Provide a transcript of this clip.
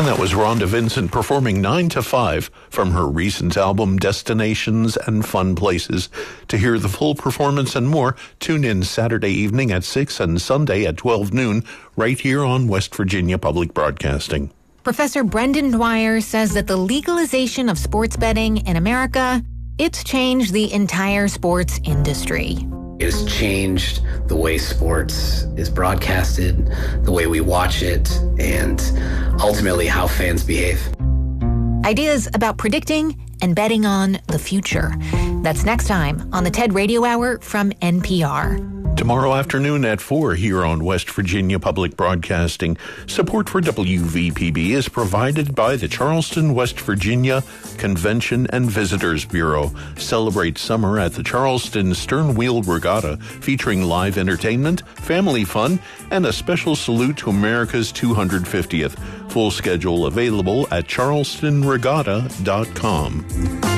And that was Rhonda Vincent performing 9 to 5 from her recent album Destinations and Fun Places. To hear the full performance and more, tune in Saturday evening at 6 and Sunday at 12 noon right here on West Virginia Public Broadcasting. Professor Brendan Dwyer says that the legalization of sports betting in America, it's changed the entire sports industry. It has changed the way sports is broadcasted, the way we watch it, and ultimately how fans behave. Ideas about predicting and betting on the future. That's next time on the TED Radio Hour from NPR. Tomorrow afternoon at 4 here on West Virginia Public Broadcasting. Support for WVPB is provided by the Charleston, West Virginia Convention and Visitors Bureau. Celebrate summer at the Charleston Stern Wheel Regatta, featuring live entertainment, family fun, and a special salute to America's 250th. Full schedule available at charlestonregatta.com.